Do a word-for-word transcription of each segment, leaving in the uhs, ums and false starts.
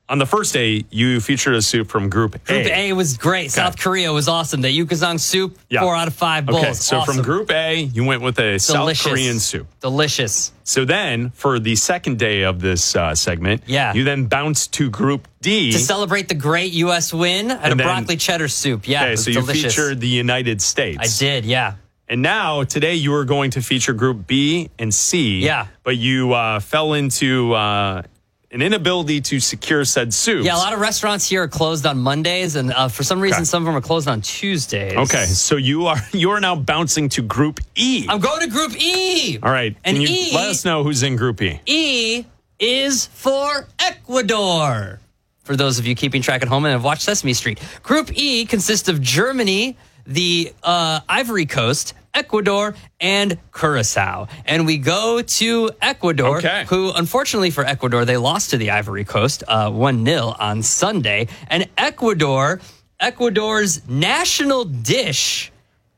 on the first day, you featured a soup from Group A. Group A was great. Okay. South Korea was awesome. The Yukazong soup, Yeah. four out of five bowls. Okay, so awesome. from Group A, you went with a Delicious. South Korean soup. Delicious. So then, for the second day of this uh, segment, Yeah. you then bounced to Group D. To celebrate the great U S win, I had And a then- broccoli cheddar soup. Yeah, Okay, it was so you delicious. featured the United States. I did, yeah. And now, today, you are going to feature Group B and C. Yeah. But you uh, fell into uh, an inability to secure said soups. Yeah, a lot of restaurants here are closed on Mondays, and uh, for some reason, Okay. some of them are closed on Tuesdays. Okay, so you are you are now bouncing to Group E. I'm going to Group E. All right. And Can you E- let us know who's in Group E? E is for Ecuador. For those of you keeping track at home and have watched Sesame Street, Group E consists of Germany, the uh, Ivory Coast, Ecuador, and Curacao. And we go to Ecuador, Okay. who, unfortunately for Ecuador, they lost to the Ivory Coast uh, one nil on Sunday. And Ecuador, Ecuador's national dish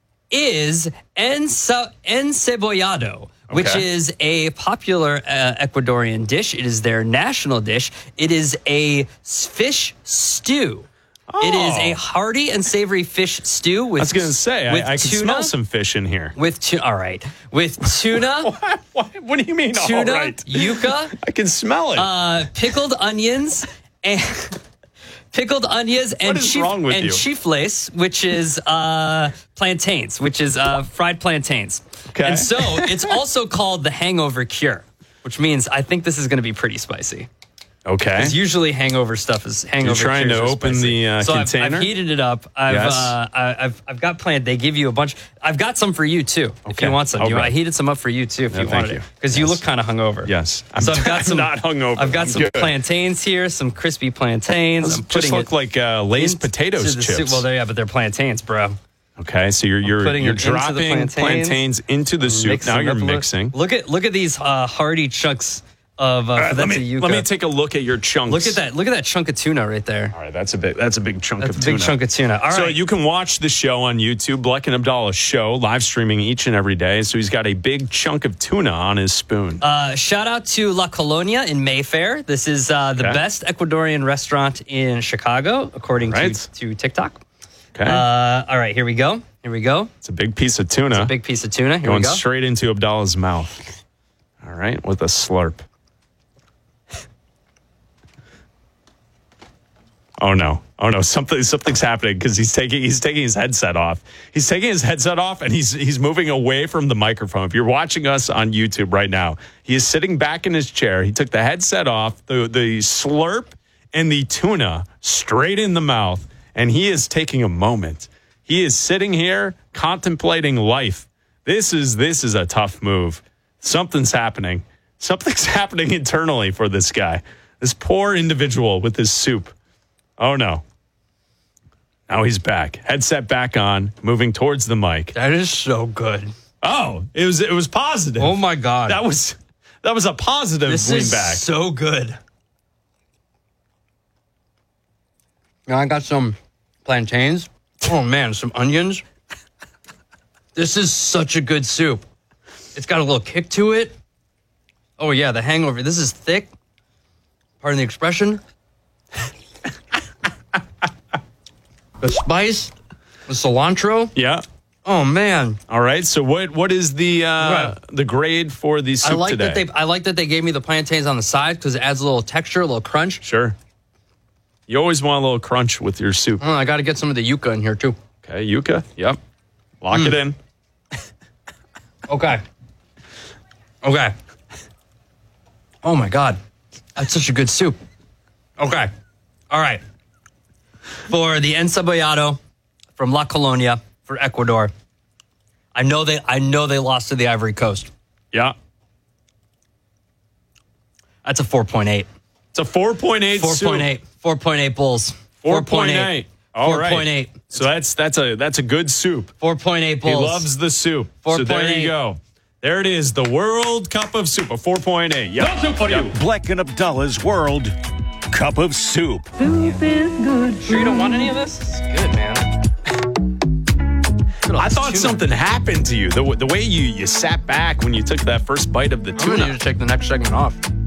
is ensa- encebollado, which Okay. is a popular uh, Ecuadorian dish. It is their national dish. It is a s- fish stew. It is a hearty and savory fish stew with I was going to say, with I, I can tuna, smell some fish in here. with tu- all right with tuna, What, what, what do you mean, tuna, all right? yuca, I can smell it. uh, pickled onions, and pickled onions and is wrong with and you? chifles, which is uh, plantains, which is uh, fried plantains. Okay. And so it's also called the hangover cure, which means I think this is going to be pretty spicy. okay. Because usually hangover stuff is hangover. trying cures to are open spicy. the, uh, so I've- container? I've, heated it up. I've Yes. uh, I- I've I've got planned. They give you a bunch. I've got some for you too. If Okay. you want some, you, Okay. I heated some up for you too. If Yeah, you thank wanted you. it, because you Yes. look kind of hungover. Yes. I'm, So I've got I'm some. not hungover. I've got I'm some good. plantains here, some crispy plantains. Those I'm just putting look it like uh, Lay's into potatoes the chips. soup. Well, they yeah, but they're plantains, bro. Okay, so you're you're, putting you're it into the dropping plantains. plantains into the soup. Mixing Now it you're up a little. mixing. Look at look at these uh, hearty chunks of. Uh, All right, let that's me a yuca. let me take a look at your chunks. Look at that! Look at that chunk of tuna right there. All right, that's a big that's a big chunk That's of a big tuna. chunk of tuna. All right. So you can watch the show on YouTube, Bleck and Abdallah Show, live streaming each and every day. So he's got a big chunk of tuna on his spoon. Uh, shout out to La Colonia in Mayfair. This is uh, the Okay. best Ecuadorian restaurant in Chicago, according Right. to, to TikTok. Okay, Uh, all right, here we go. Here we go. it's a big piece of tuna. A big piece of tuna. Here going we go. straight into Abdallah's mouth. All right, with a slurp. Oh no! Oh no! Something something's happening because he's taking he's taking his headset off. He's taking his headset off and he's he's moving away from the microphone. If you're watching us on YouTube right now, he is sitting back in his chair. He took the headset off, the the slurp and the tuna straight in the mouth, and he is taking a moment. He is sitting here contemplating life. This is this is a tough move. Something's happening. Something's happening internally for this guy. This poor individual with his soup. Oh no. Now he's back. Headset back on, moving towards the mic. That is so good. Oh, it was it was positive. Oh my God. That was that was a positive this lean is back. so good. Now I got some plantains. Oh man, some onions. This is such a good soup. It's got a little kick to it. Oh yeah, the hangover. This is thick. Pardon the expression. The spice, the cilantro. Yeah. Oh man, All right. So what what is the uh, Right. the grade for the soup I like today? that they. I like that they gave me the plantains on the side because it adds a little texture, a little crunch. Sure. You always want a little crunch with your soup. Oh, I got to get some of the yuca in here too. Okay, yuca. Yep. Lock it in. Okay. Okay. Oh my God, that's such a good soup. Okay. All right. For the encebollado from La Colonia for Ecuador. I know they. I know they lost to the Ivory Coast. Yeah. That's a four point eight. It's a four point eight. four point eight. four point eight bulls. four point eight. All right. four point eight. So that's that's a that's a good soup. four point eight He bulls. loves the soup. So there four point eight. you go. There it is, the World Cup of Soup, a four point eight. Yep. No soup for Yep. you. Bleck and Abdallah's World Cup of Soup. Soup is good. Sure you don't want any of this? It's good, man. I thought something happened to you. The, the way you, you sat back when you took that first bite of the I'm gonna tuna. need to take the next segment off.